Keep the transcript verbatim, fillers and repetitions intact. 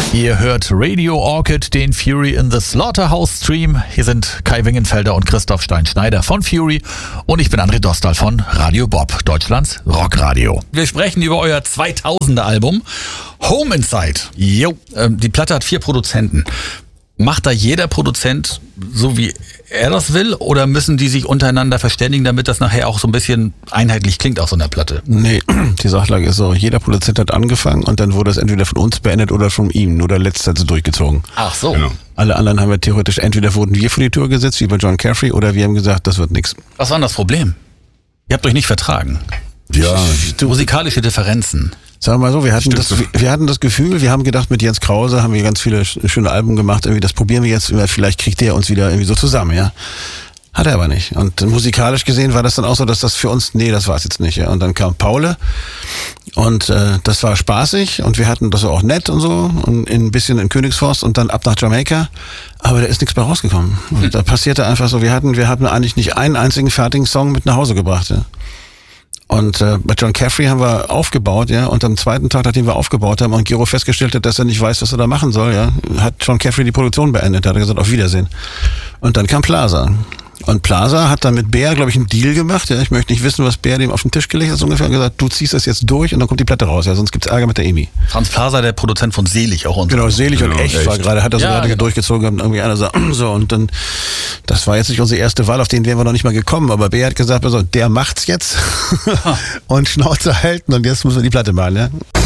Ihr hört Radio Orchid, den Fury in the Slaughterhouse Stream. Hier sind Kai Wingenfelder und Christoph Stein-Schneider von Fury und ich bin André Dostal von Radio Bob, Deutschlands Rockradio. Wir sprechen über euer zweitausender Album Home Inside. Jo, ähm, die Platte hat vier Produzenten. Macht da jeder Produzent so, wie er das will, oder müssen die sich untereinander verständigen, damit das nachher auch so ein bisschen einheitlich klingt auf so einer Platte? Nee, die Sachlage ist so, jeder Produzent hat angefangen und dann wurde es entweder von uns beendet oder von ihm, nur der letzte hat es durchgezogen. Ach so. Genau. Alle anderen haben wir theoretisch, entweder wurden wir vor die Tür gesetzt, wie bei John Caffrey, oder wir haben gesagt, das wird nichts. Was war denn das Problem? Ihr habt euch nicht vertragen. Ja. Musikalische Differenzen. Sagen wir mal so, wir hatten, das, wir hatten das Gefühl, wir haben gedacht, mit Jens Krause haben wir ganz viele schöne Alben gemacht, irgendwie das probieren wir jetzt, vielleicht kriegt der uns wieder irgendwie so zusammen, ja. Hat er aber nicht. Und musikalisch gesehen war das dann auch so, dass das für uns, nee, das war es jetzt nicht, ja. Und dann kam Paule und äh, das war spaßig und wir hatten das war auch nett und so und ein bisschen in Königsforst und dann ab nach Jamaika, aber da ist nichts mehr rausgekommen. Und hm. da passierte einfach so, wir hatten, wir hatten eigentlich nicht einen einzigen fertigen Song mit nach Hause gebracht, ja. Und äh, bei John Caffrey haben wir aufgebaut, ja, und am zweiten Tag, nachdem wir aufgebaut haben und Gero festgestellt hat, dass er nicht weiß, was er da machen soll, ja, hat John Caffrey die Produktion beendet, hat er gesagt, auf Wiedersehen. Und dann kam Plaza. Und Plaza hat dann mit Bär, glaube ich, einen Deal gemacht, ja, ich möchte nicht wissen, was Bär dem auf den Tisch gelegt hat, so ungefähr, und gesagt, du ziehst das jetzt durch und dann kommt die Platte raus, ja, sonst gibt's Ärger mit der Emi. Franz Plaza, der Produzent von Selig auch. Und genau, Selig genau, und Echt, echt war gerade, hat er so ja, gerade genau. durchgezogen und irgendwie einer so, so, und dann, das war jetzt nicht unsere erste Wahl, auf den wären wir noch nicht mal gekommen, aber Bär hat gesagt, also, der macht's jetzt und Schnauze halten und jetzt müssen wir die Platte malen, ja.